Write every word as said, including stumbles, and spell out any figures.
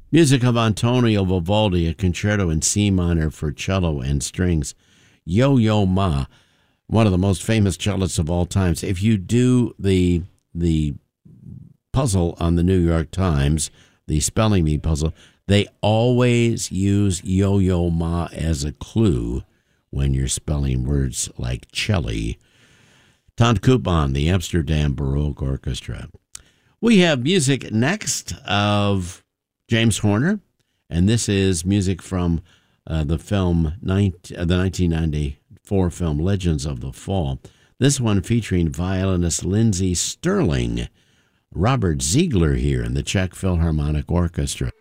Music of Antonio Vivaldi, a concerto in C minor for cello and strings. Yo-Yo Ma, one of the most famous cellists of all times. If you do the the puzzle on the New York Times, the spelling bee puzzle, they always use Yo-Yo Ma as a clue when you're spelling words like celli. Ton Koopman, the Amsterdam Baroque Orchestra. We have music next of James Horner, and this is music from uh, the film, nineteen, uh, the nineteen ninety-four film Legends of the Fall. This one featuring violinist Lindsey Stirling. Robert Ziegler here in the Czech Philharmonic Orchestra.